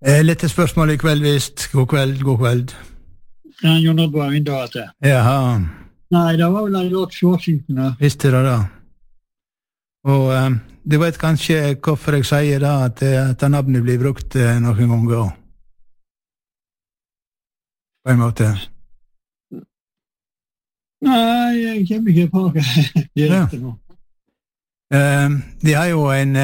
Litt spørsmål I kveld, visst. God kveld. Ja, Jon Oddvar Vindate. Jaha. Nei, det var vel George Washington. Visste det da. Og du vet kanskje hvorfor jeg sier da, at navnet blir brukt noen ganger også. På en måte. Nei, jeg kommer ikke på det direkte nå. De har jo en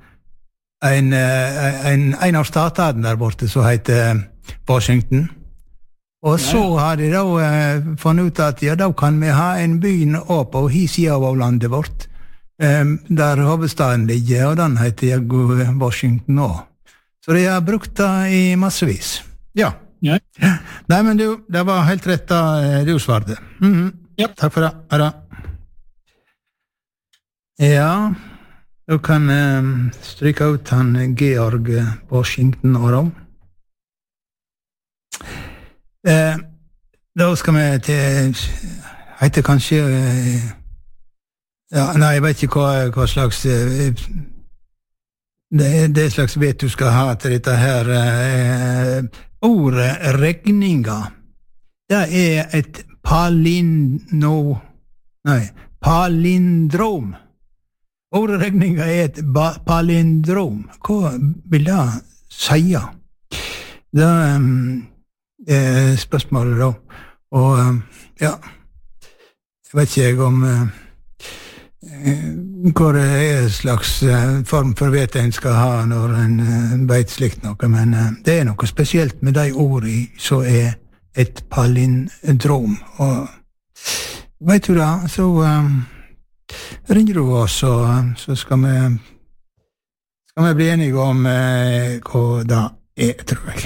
av statene der borte som heter Washington. Og så har de da funnet ut at ja, da kan vi ha en by på siden av landet vårt, der hovedstaden ligger, og den heter Washington også. Så de har brukt det I massevis. Ja. Nei, men du, det var helt rett da du svarte. Ja. Takk for det. Ha det. Ja, du kan stryke ut han Georg Washington også. Da skal vi til heter kanskje ja, nei, jeg vet ikke hva slags det slags vet du skal ha til dette her ordet regninga. Det et palindrom. Ordet regninga et palindrom. Hva vil det si? Det spørsmålet da. Og ja, jeg vet ikke om hvor slags form for vet en skal ha når en vet slikt noe, men det noe spesielt med de ordene som et palindrom. Og vet du da, så ringer du oss, så skal vi bli enige om hva det tror jeg.